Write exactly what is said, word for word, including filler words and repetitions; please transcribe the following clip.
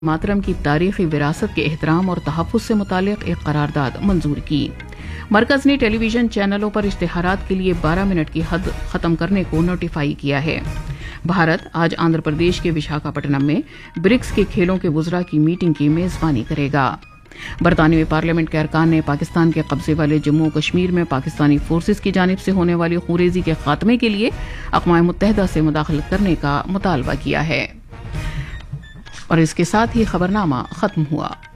मातरम की तारीखी विरासत के एहतराम और तहफ़्फ़ुज़ से मुताल्लिक़ एक करारदाद मंजूर की। मरकज़ ने टेलीविजन चैनलों पर इश्तिहारात के लिए बारह मिनट की हद ख़त्म करने को नोटिफाई किया है। भारत आज आंध्र प्रदेश के विशाखापट्टनम में ब्रिक्स के खेलों के वुज़रा की मीटिंग की मेज़बानी करेगा। बरतानवी पार्लियामेंट के अरकान ने पाकिस्तान के कब्जे वाले जम्मू और कश्मीर में पाकिस्तानी फोर्सेज की जानिब से होने वाली खुरेजी के खात्मे के लिए अक़वाम मुत्तहिदा से मुदाखलत करने का मुतालबा किया है। और इसके साथ ही खबरनामा खत्म हुआ।